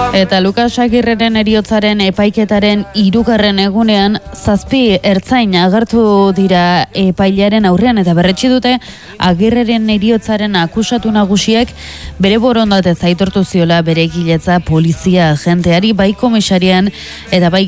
Eta Lukas Agirreren heriotzaren epaiketaren 3. egunean 7 ertzain agertu dira epailearen aurrean eta berretsi dute Agirreren heriotzaren akusatu nagusiek bere borondatez aitortu ziola bere egiletza polizia agenteari bai komisarian eta bai